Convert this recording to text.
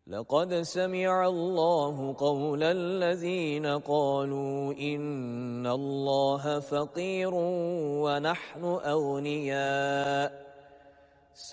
لقد سمع الله قول الذين قالوا إن الله فقير ونحن أغنياء